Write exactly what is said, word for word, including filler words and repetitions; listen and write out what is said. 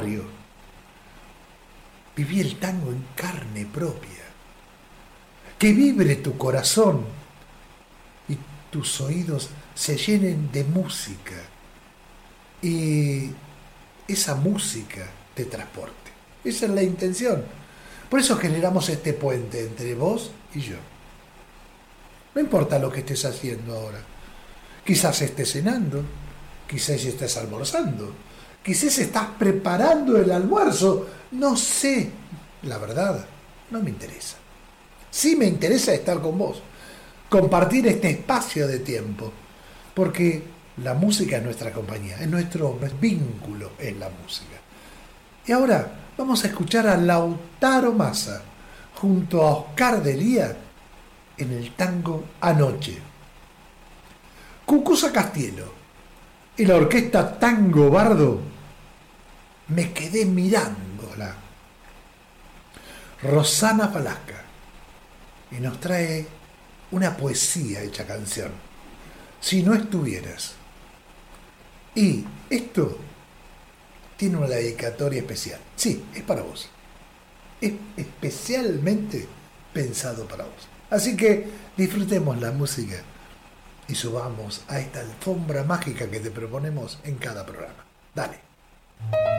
diario. Viví el tango en carne propia. Que vibre tu corazón y tus oídos se llenen de música y esa música te transporte. Esa es la intención. Por eso generamos este puente entre vos y yo. No importa lo que estés haciendo ahora. Quizás estés cenando, quizás estés almorzando, quizás estás preparando el almuerzo. No sé, la verdad, no me interesa. Sí me interesa estar con vos, compartir este espacio de tiempo, porque la música es nuestra compañía, es nuestro vínculo en la música. Y ahora vamos a escuchar a Lautaro Massa junto a Oscar Delía en el tango Anoche. Cucuza Castielo y la orquesta Tango Bardo, me quedé mirándola. Rosana Falasca, y nos trae una poesía hecha canción. Si no estuvieras. Y esto tiene una dedicatoria especial. Sí, es para vos. Es especialmente pensado para vos. Así que disfrutemos la música y subamos a esta alfombra mágica que te proponemos en cada programa. Dale.